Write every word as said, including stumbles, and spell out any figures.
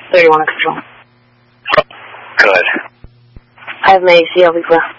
thirty-one on control. Good. I have my A C, I'll be clear.